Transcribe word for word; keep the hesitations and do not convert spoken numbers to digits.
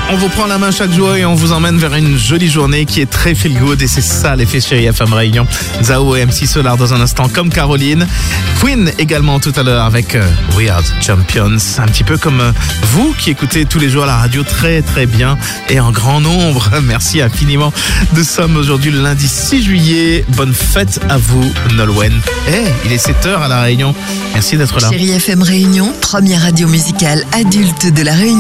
On vous prend la main chaque jour et on vous emmène vers une jolie journée qui est très feel good et c'est ça l'effet Chérie F M Réunion. Zao et M C Solar dans un instant comme Caroline. Queen également tout à l'heure avec euh, We Are the Champions. Un petit peu comme euh, vous qui écoutez tous les jours la radio très très bien et en grand nombre. Merci infiniment. Nous sommes aujourd'hui le lundi six juillet. Bonne fête à vous Nolwenn. Eh, hey, il est sept heures à la Réunion. Merci d'être là. Chérie F M Réunion, première radio musicale adulte de la Réunion.